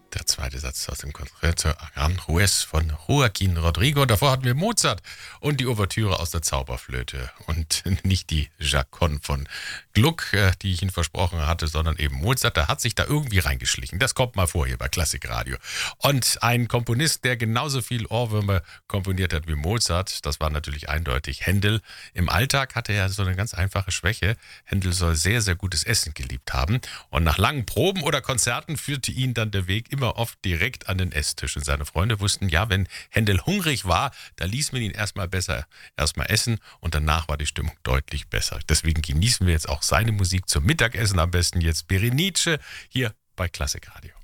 Der zweite Satz aus dem Concerto Aranjuez von Joaquín Rodrigo. Davor hatten wir Mozart und die Ouvertüre aus der Zauberflöte. Und nicht die Chaconne von Gluck, die ich Ihnen versprochen hatte, sondern eben Mozart. Der hat sich da irgendwie reingeschlichen. Das kommt mal vor hier bei Klassikradio. Und ein Komponist, der genauso viel Ohrwürmer komponiert hat wie Mozart, das war natürlich eindeutig Händel. Im Alltag hatte er so eine ganz einfache Schwäche. Händel soll sehr, sehr gutes Essen geliebt haben. Und nach langen Proben oder Konzerten führte ihn dann der Weg immer oft direkt an den Esstisch. Und seine Freunde wussten, ja, wenn Händel hungrig war, da ließ man ihn erstmal essen und danach war die Stimmung deutlich besser. Deswegen genießen wir jetzt auch seine Musik zum Mittagessen am besten jetzt Berenice hier bei Klassikradio.